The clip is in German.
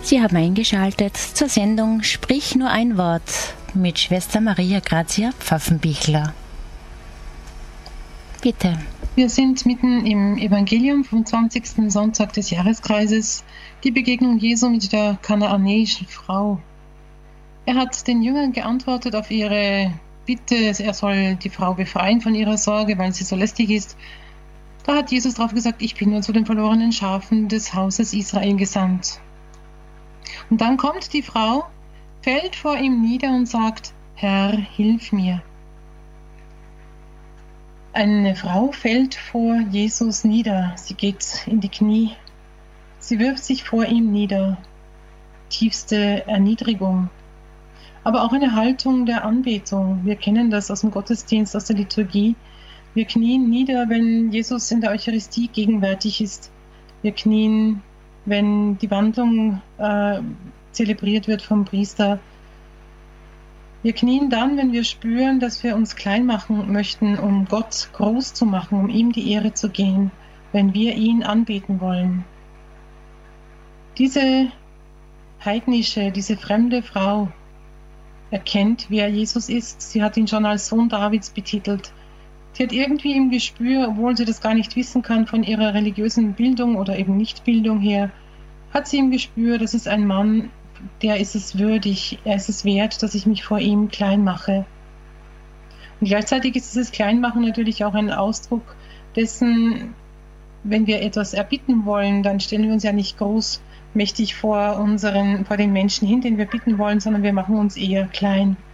Sie haben eingeschaltet zur Sendung Sprich nur ein Wort mit Schwester Maria Grazia Pfaffenbichler. Bitte. Wir sind mitten im Evangelium vom 20. Sonntag des Jahreskreises, die Begegnung Jesu mit der kanaanäischen Frau. Er hat den Jüngern geantwortet auf ihre Bitte, er soll die Frau befreien von ihrer Sorge, weil sie so lästig ist. Da hat Jesus darauf gesagt, ich bin nur zu den verlorenen Schafen des Hauses Israel gesandt. Und dann kommt die Frau, fällt vor ihm nieder und sagt, Herr, hilf mir. Eine Frau fällt vor Jesus nieder, sie geht in die Knie, sie wirft sich vor ihm nieder, tiefste Erniedrigung, aber auch eine Haltung der Anbetung. Wir kennen das aus dem Gottesdienst, aus der Liturgie. Wir knien nieder, wenn Jesus in der Eucharistie gegenwärtig ist. Wir knien, wenn die Wandlung zelebriert wird vom Priester. Wir knien dann, wenn wir spüren, dass wir uns klein machen möchten, um Gott groß zu machen, um ihm die Ehre zu geben, wenn wir ihn anbeten wollen. Diese heidnische, diese fremde Frau erkennt, wer Jesus ist. Sie hat ihn schon als Sohn Davids betitelt. Sie hat irgendwie im Gespür, obwohl sie das gar nicht wissen kann von ihrer religiösen Bildung oder eben Nichtbildung her, hat sie im Gespür, das ist ein Mann, der ist es würdig, er ist es wert, dass ich mich vor ihm klein mache. Und gleichzeitig ist dieses Kleinmachen natürlich auch ein Ausdruck dessen, wenn wir etwas erbitten wollen, dann stellen wir uns ja nicht großmächtig vor den Menschen hin, den wir bitten wollen, sondern wir machen uns eher klein.